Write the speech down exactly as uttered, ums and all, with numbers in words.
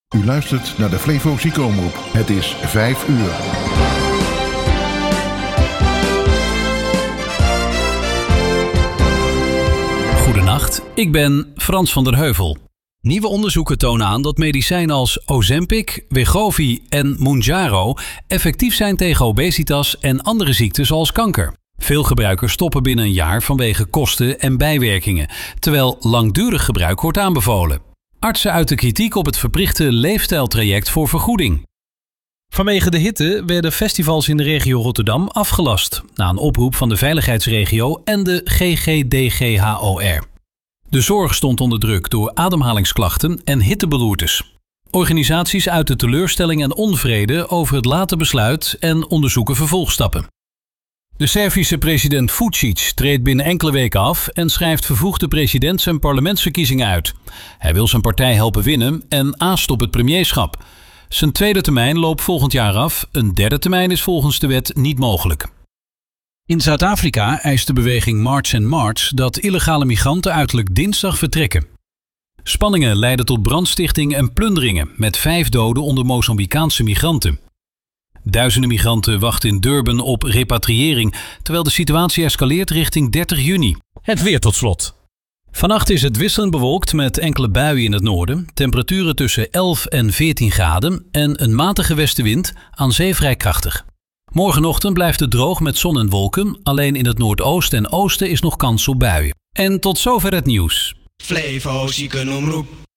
U luistert naar de Flevo Ziekenomroep. Het is vijf uur. Goedenacht, ik ben Frans van der Heuvel. Nieuwe onderzoeken tonen aan dat medicijnen als Ozempic, Wegovy en Mounjaro effectief zijn tegen obesitas en andere ziekten zoals kanker. Veel gebruikers stoppen binnen een jaar vanwege kosten en bijwerkingen, terwijl langdurig gebruik wordt aanbevolen. Artsen uiten kritiek op het verplichte leefstijltraject voor vergoeding. Vanwege de hitte werden festivals in de regio Rotterdam afgelast, na een oproep van de veiligheidsregio en de G G D G H O R. De zorg stond onder druk door ademhalingsklachten en hitteberoertes. Organisaties uiten teleurstelling en onvrede over het late besluit en onderzoeken vervolgstappen. De Servische president Vučić treedt binnen enkele weken af en schrijft vervroegde presidents- en parlementsverkiezingen uit. Hij wil zijn partij helpen winnen en aast op het premierschap. Zijn tweede termijn loopt volgend jaar af. Een derde termijn is volgens de wet niet mogelijk. In Zuid-Afrika eist de beweging March and March dat illegale migranten uiterlijk dinsdag vertrekken. Spanningen leiden tot brandstichting en plunderingen met vijf doden onder Mozambicaanse migranten. Duizenden migranten wachten in Durban op repatriëring, terwijl de situatie escaleert richting dertig juni. Het weer tot slot. Vannacht is het wisselend bewolkt met enkele buien in het noorden, temperaturen tussen elf en veertien graden en een matige westenwind, aan zee vrij krachtig. Morgenochtend blijft het droog met zon en wolken, alleen in het noordoosten en oosten is nog kans op buien. En tot zover het nieuws. Flevo Ziekenomroep.